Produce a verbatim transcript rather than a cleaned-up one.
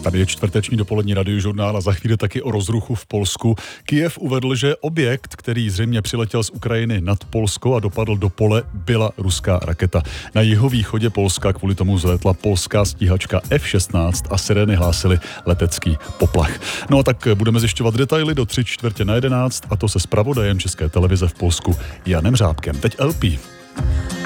Tady je čtvrteční dopolední radiožurnál a za chvíli taky o rozruchu v Polsku. Kyjev uvedl, že objekt, který zřejmě přiletěl z Ukrajiny nad Polsko a dopadl do pole, byla ruská raketa. Na jihovýchodě Polska kvůli tomu vzletla polská stíhačka F šestnáct a sirény hlásily letecký poplach. No a tak budeme zjišťovat detaily do tři čtvrtě na jedenáct, a to se zpravodajem České televize v Polsku Janem Řábkem. Teď L P.